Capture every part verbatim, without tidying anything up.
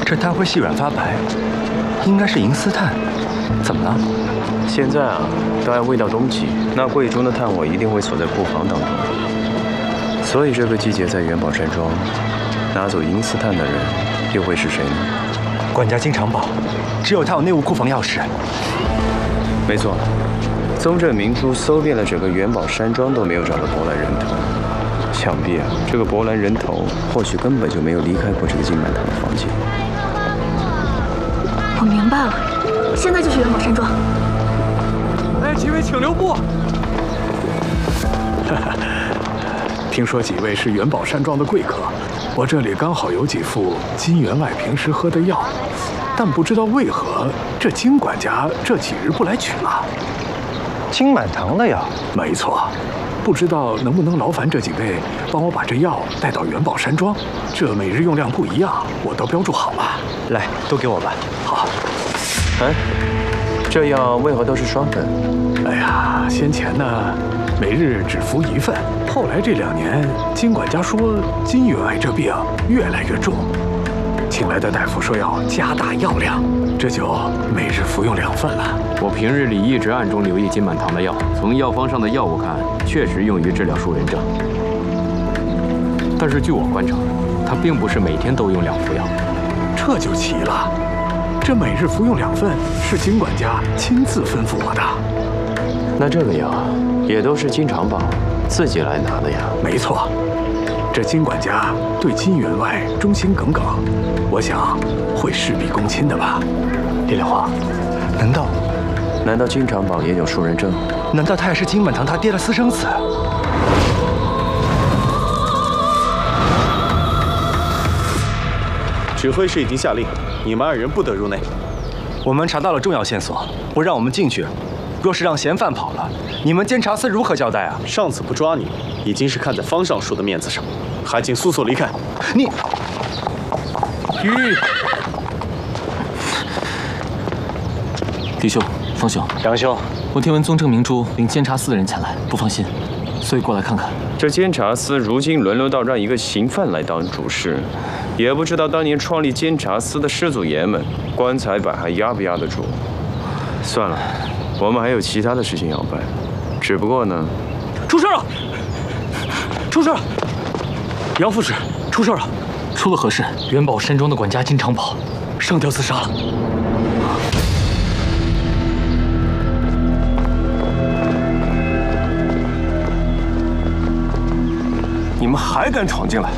这炭灰细软发白，应该是银丝炭。怎么了？ 现在啊，都还未到冬季，那贵重的炭火一定会锁在库房当中。所以这个季节在元宝山庄拿走银丝炭的人，又会是谁呢？ 管家金长宝，只有他有内务库房钥匙。 没错，宗正明珠搜遍了整个元宝山庄，都没有找到博兰人头。想必啊，这个博兰人头或许根本就没有离开过这个金满堂的房间。 我明白了，现在就去元宝山庄。 哎，几位请留步。听说几位是元宝山庄的贵客，我这里刚好有几副金员外平时喝的药，但不知道为何这金管家这几日不来取了。 金满堂的药？ 没错。不知道能不能劳烦这几位帮我把这药带到元宝山庄？这每日用量不一样，我都标注好了。 来，都给我吧。 好。 哎，这药为何都是双份？ 哎呀，先前呢，每日只服一份。后来这两年，金管家说金员外这病越来越重，请来的大夫说要加大药量，这就每日服用两份了。 我平日里一直暗中留意金满堂的药，从药方上的药物看，确实用于治疗树人症。但是据我观察，他并不是每天都用两副药。 这就奇了，这每日服用两份是金管家亲自吩咐我的。 那这个药也都是金长宝自己来拿的呀？ 没错，这金管家对金员外忠心耿耿，我想会事必躬亲的吧。 李莲花，难道？ 难道金长宝也有树人症？ 难道他也是金满堂他爹的私生子？ 指挥使已经下令，你们二人不得入内。 我们查到了重要线索，不让我们进去。若是让嫌犯跑了，你们监察司如何交代啊？ 上次不抓你，已经是看在方尚书的面子上，还请速速离开。 你， 吁！弟兄。方兄， 杨兄， 我听闻宗正明珠领监察司的人前来，不放心，所以过来看看。 这监察司如今沦落到让一个刑犯来当主事，也不知道当年创立监察司的师祖爷们棺材板还压不压得住。算了，我们还有其他的事情要办。只不过呢， 出事了！出事了！杨副使，出事了！ 出了何事？元宝山庄的管家金长宝上吊自杀了。 你们还敢闯进来？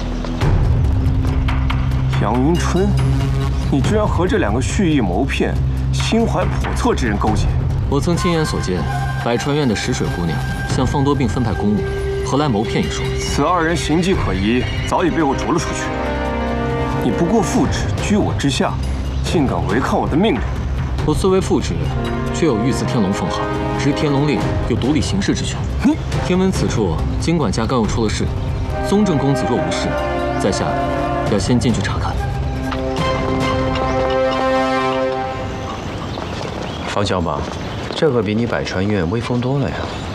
杨云春，你居然和这两个蓄意谋骗、心怀叵测之人勾结！ 我曾亲眼所见，百川院的石水姑娘向方多病分派公务，何来谋骗一说？ 此二人形迹可疑，早已被我逐了出去。你不顾父旨，居我之下，竟敢违抗我的命令！ 我虽为父旨，却有御赐天龙封号，执天龙令，有独立行事之权。 你听闻此处金管家刚又出了事。宗正公子若无事，在下要先进去查看。 方小宝，这可比你百川院威风多了呀！